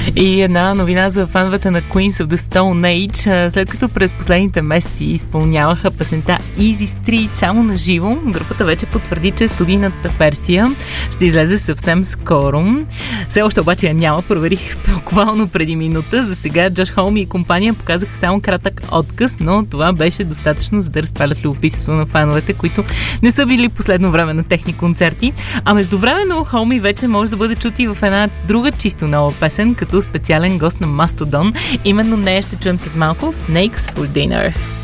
И една новина за фановете на Queens of the Stone Age. След като през последните месеци изпълняваха песента Easy Street само на живо, групата вече потвърди, че студийната версия ще излезе съвсем скоро. Все още обаче я няма, проверих буквално преди минута. За сега Джош Холми и компания показаха само кратък отказ, но това беше достатъчно, за да разпалят любопитството на фановете, които не са били последно време на техни концерти. А междувременно Холми вече може да бъде чути в една друга чисто нова песен, като специален гост на Mastodon. Именно нея ще чуем след малко Snakes for Dinner.